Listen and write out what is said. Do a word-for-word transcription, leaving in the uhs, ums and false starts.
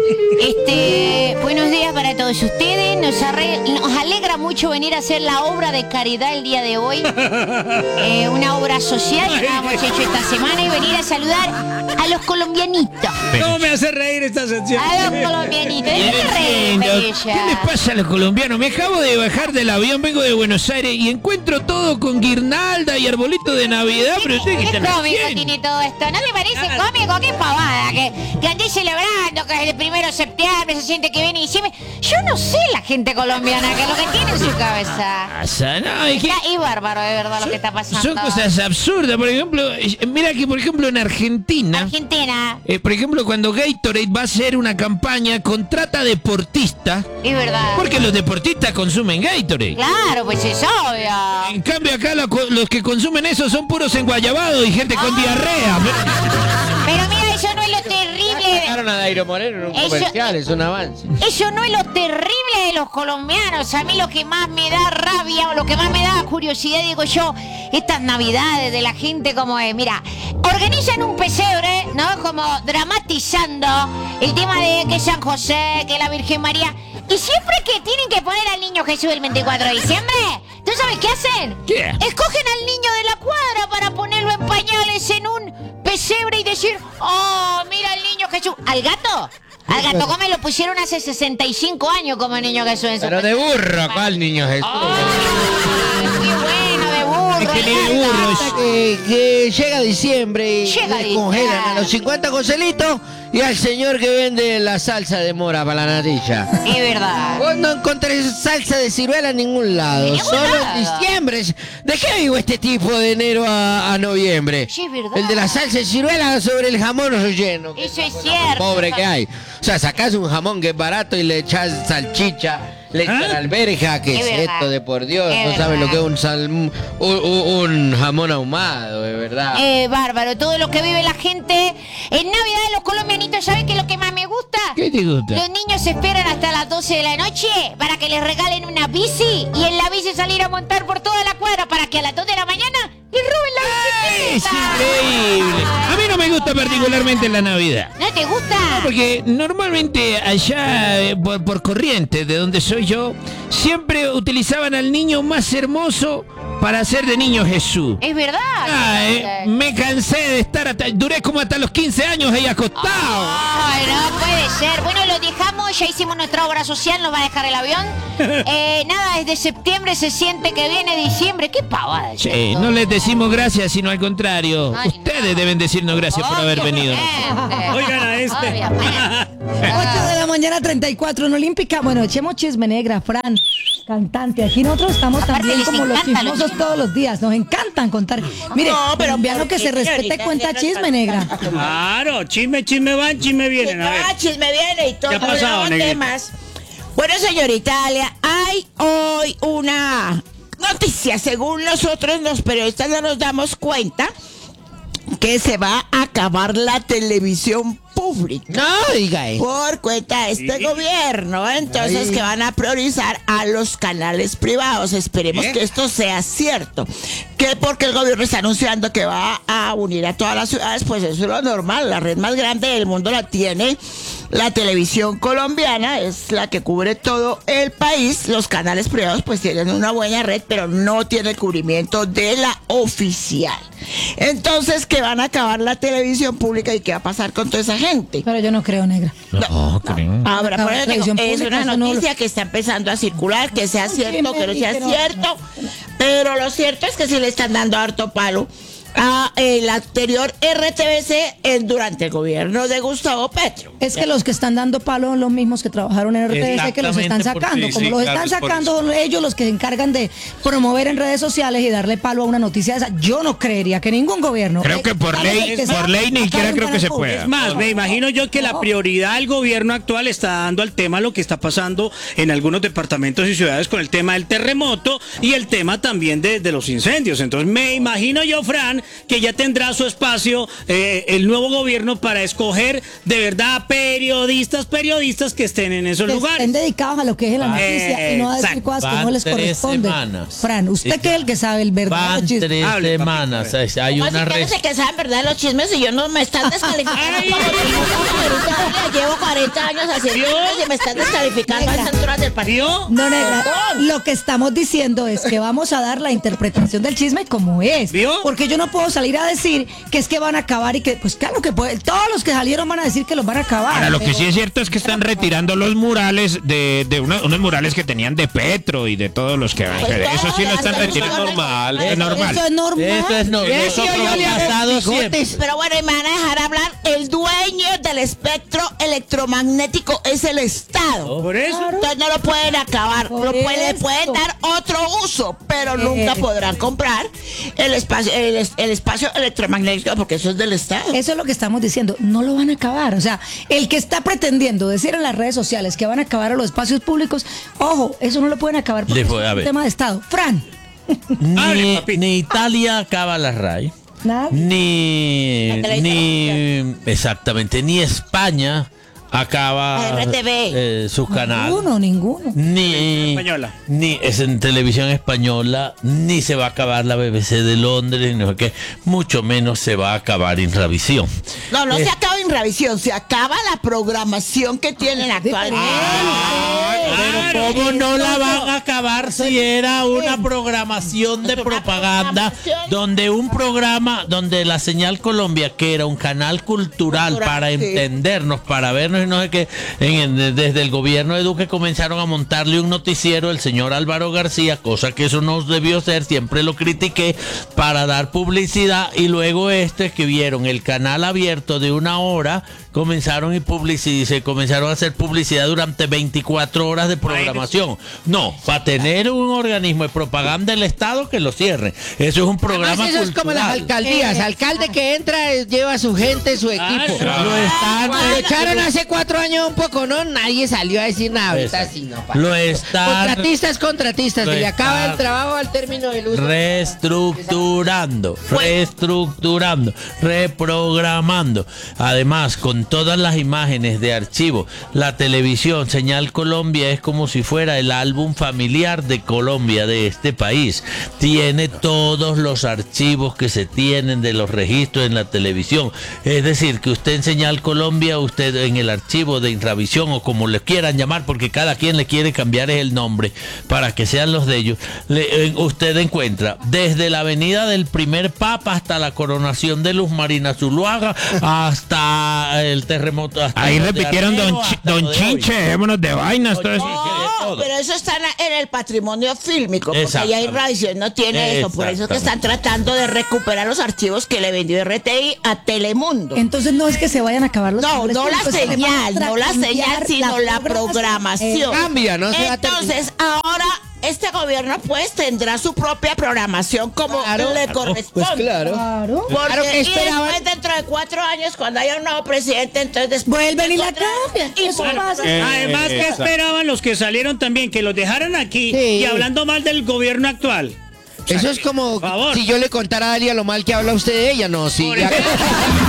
Este, buenos días para todos ustedes. Nos, arre- nos alegra mucho venir a hacer la obra de caridad el día de hoy. Eh, una obra social que hemos hecho esta semana y venir a saludar a los colombianitos. ¿Cómo me hace reír esta sección? A los colombianitos. ¿De qué reír, ¿Qué bella? les pasa a los colombianos? Me acabo de bajar del avión, vengo de Buenos Aires y encuentro todo con guirnalda y arbolito de Navidad, pero ustedes qué ¿Qué están cómico haciendo. tiene todo esto? ¿No te parece cómico? ¡Qué pavada! Que, que andéis celebrando, que es el primero de septiembre, se siente que viene diciembre. Yo no sé la gente colombiana, que es lo que tiene en su cabeza. Pasa, no, es que Está y bárbaro, de verdad, lo que está pasando. son cosas absurdas. Por ejemplo, eh, mira que por ejemplo en Argentina, Argentina, eh, por ejemplo cuando Gatorade va a hacer una campaña, contrata deportistas, es verdad. porque los deportistas consumen Gatorade. Claro, pues es obvio. En cambio acá lo co- los que consumen eso son puros enguayabados y gente con Ah. diarrea. Pero mira, eso no es lo terrible. Sacaron a Dairo Moreno en un Eso- comercial, es un avance. Eso no es lo terrible de los colombianos. A mí lo que más me da rabia o lo que más me da curiosidad, digo yo, estas navidades de la gente como es. Mira, organizan un pesebre, ¿no? Como dramatizando el tema de que San José, que la Virgen María. Y siempre que tienen que poner al niño Jesús el veinticuatro de diciembre, ¿tú sabes qué hacen? ¿Qué? Escogen al niño de la cuadra para ponerlo en pañales en un pesebre y decir, oh, mira el niño Jesús. ¿Al gato? Al gato Gómez lo pusieron hace sesenta y cinco años como niño Jesús en su Pero de burro, ¿cuál niño Jesús? Ay, qué bueno, de burro. Es que ni de ¿verdad? burro es- Que, que llega diciembre y Llega le congelan diciembre. a los cincuenta Joselitos y al señor que vende la salsa de mora para la natilla. Es verdad. Vos no encontré salsa de ciruela en ningún lado, En ningún solo lado. en diciembre. ¿De qué vivo este tipo de enero a, a noviembre? Sí, es verdad. El de la salsa de ciruela sobre el jamón relleno. que Eso es lo cierto. Pobre que hay. O sea, sacás un jamón que es barato y le echás salchicha, le echas ¿Ah? alberja, que Es es, verdad. esto de por Dios. Es No saben lo verdad. que es un, sal- un, un- un jamón ahumado, de verdad. Eh, bárbaro, todo lo que vive la gente. En Navidad los colombianitos, ¿saben qué es lo que más me gusta? ¿Qué te gusta? Los niños esperan hasta las doce de la noche para que les regalen una bici y en la bici salir a montar por toda la cuadra para que a las dos de la mañana les roben la Es bicicleta. increíble. A mí no me gusta particularmente la Navidad. ¿No te gusta? Porque normalmente allá eh, por, por Corrientes, de donde soy yo, siempre utilizaban al niño más hermoso para hacer de niño Jesús. Es verdad. Ah, eh, me cansé de estar hasta, duré como hasta los quince años ahí acostado. Ay, no puede ser. Bueno, lo dejamos, ya hicimos nuestra obra social, nos va a dejar el avión. Eh, nada, desde septiembre se siente que viene diciembre. Qué pavada. es Che, esto. no les decimos gracias, sino al contrario. Ay, Ustedes no. deben decirnos gracias por haber venido. Obviamente. Oigan a este. Obviamente. ocho de la mañana, treinta y cuatro en Olímpica. Bueno, echemos chisme negra, Fran, cantante. Aquí nosotros estamos Aparte, también les como los encanta los chismosos chismes. todos los días. Nos encantan contar. Mire, No, pero colombiano ¿por que qué, se respete señorita? cuenta chisme negra. Claro, chisme, chisme van, chisme vienen. A ver. Ah, chisme viene y todo. ¿Qué ha pasado, hablamos negrita? temas. Bueno, señorita Alia, hay hoy una noticia. Según nosotros, los periodistas, no nos damos cuenta que se va a acabar la televisión pública. No diga eso. Por cuenta de este Sí. gobierno, entonces Ay. que van a priorizar a los canales privados. Esperemos ¿Eh? que esto sea cierto. Que porque el gobierno está anunciando que va a unir a todas las ciudades, pues eso es lo normal. La red más grande del mundo la tiene la televisión colombiana, es la que cubre todo el país. Los canales privados pues tienen una buena red, pero no tiene el cubrimiento de la oficial. Entonces, que van a acabar la televisión pública y qué va a pasar con toda esa gente. Pero yo no creo, negra. No, creo. Ahora, La por eso digo, televisión es pública, una eso no noticia lo- que está empezando a circular, que sea Ay, cierto, que no sea pero- cierto, pero lo cierto es que sí le están dando harto palo a el anterior R T V C en, durante el gobierno de Gustavo Petro. Es que los que están dando palo son los mismos que trabajaron en R T V C que los están Exactamente, sacando. porque- Como sí, los claro, están es por sacando son ellos los que se encargan de promover en redes sociales y darle palo a una noticia de esa. Yo no creería que ningún gobierno. Creo que por eh, ley- que sea- por ley ni siquiera creo que se No, pueda. Es más, me imagino yo que la prioridad del gobierno actual está dando al tema lo que está pasando en algunos departamentos y ciudades con el tema del terremoto y el tema también de, de los incendios. Entonces me imagino yo, Fran, que ya tendrá su espacio eh, el nuevo gobierno para escoger de verdad periodistas, periodistas que estén en esos Que lugares. estén dedicados a lo que es la noticia y no a decir Exacto. cosas que no Van les tres corresponden. semanas. Fran, usted que es el que sabe el verdadero Van chisme. tres Hable, papito, semanas. a ver. Hay Pues una si red. quieres que saben verdad los chismes y yo no me están descalificando. Ay. Ahorita llevo cuarenta años haciendo chismes y me están descalificando a estas alturas del partido. ¿Vio? No, negra, lo que estamos diciendo es que vamos a dar la interpretación del chisme como es. ¿Vio? Porque yo no puedo salir a decir que es que van a acabar y que, pues claro que puede, todos los que salieron van a decir que los van a acabar. Ahora, lo que pero- sí es cierto es que están retirando los murales de, de una- unos murales que tenían de Petro y de todos los que... Eso sí lo están retirando. normal. Es normal. Eso es normal. Esto es no, Eso nosotros yo le ha pasado siempre. Pero bueno, y me van a dejar hablar. El dueño del espectro electromagnético es el Estado. Por eso. Entonces no lo pueden acabar, Por lo pueden, le eso. pueden dar otro uso, pero Eh. nunca podrán comprar el espacio, el, es- el espacio electromagnético porque eso es del Estado. Eso es lo que estamos diciendo, no lo van a acabar. O sea, el que está pretendiendo decir en las redes sociales que van a acabar a los espacios públicos, ojo, eso no lo pueden acabar porque Le es voy a un ver. tema de Estado. Fran, Hable, Ni, papito. ni Italia acaba la R A I. nada. Ni, La televisión ni exactamente, ni España acaba La R T V. eh, sus canales. Ninguno, ninguno. Ni, Española. ni es en televisión española, ni se va a acabar la B B C de Londres, ni no sé qué, mucho menos se va a acabar Inravisión. No, no Eh, se acaba Inravisión, se acaba la programación que tienen actualmente. Pero ¿cómo no la van a acabar si era una programación de Es una propaganda programación. donde un programa, donde la Señal Colombia, que era un canal cultural Cultural, para sí. entendernos, para vernos y no sé qué, en- en- desde el gobierno de Duque comenzaron a montarle un noticiero el señor Álvaro García, cosa que eso no debió ser, siempre lo critiqué, para dar publicidad y luego este que vieron el canal abierto de una hora, comenzaron y publici- se comenzaron a hacer publicidad durante veinticuatro horas de programación. No, para tener un organismo de propaganda del Estado que lo cierre. Eso es un programa Además, eso es como las cultural. alcaldías. Alcalde que entra eh, lleva a su gente, su equipo. Claro. Lo están, Cuando echaron hace cuatro años un poco, ¿no? Nadie salió a decir nada. Ahorita Eso. sí, no. pa. lo están Contratistas, contratistas. Lo Se le acaba están el trabajo al término del uso. reestructurando, reestructurando, reprogramando. Además, con todas las imágenes de archivo, la televisión Señal Colombia es como si fuera el álbum familiar de Colombia, de este país. Tiene todos los archivos que se tienen de los registros en la televisión. Es decir, que usted en Señal Colombia, usted en el archivo de Intravisión o como le quieran llamar, porque cada quien le quiere cambiar el nombre para que sean los de ellos, le- eh, usted encuentra desde la avenida del primer Papa hasta la coronación de Luz Marina Zuluaga, hasta el terremoto. hasta Ahí lo de repitieron Armero, Don, Chi- hasta Don lo de hoy. Chinche, dejémonos de vainas. Todo eso. No, todo. pero eso está en el patrimonio fílmico, porque allá Exactamente. Irradiación no tiene eso, por eso es que están tratando de recuperar los archivos que le vendió R T I a Telemundo. Entonces no es que se vayan a acabar los No, canales no la públicos, se le señal, va a no la cambiar señal, sino la programación. programación. Eh, Cambia, ¿no? Se va a terminar. Entonces, ahora este gobierno pues tendrá su propia programación como Claro, le claro, corresponde. pues claro. Claro. Porque Claro que y esperaban. después dentro de cuatro años, cuando haya un nuevo presidente, entonces después Vuelven y la otra- cambian. y Eso por- pasa. Además, ¿qué esperaban los que salieron también? Que los dejaran aquí Sí. y hablando mal del gobierno actual. Eso es como Por favor. si yo le contara a Dalia lo mal que habla usted de ella. No, sí. Por ya- ejemplo.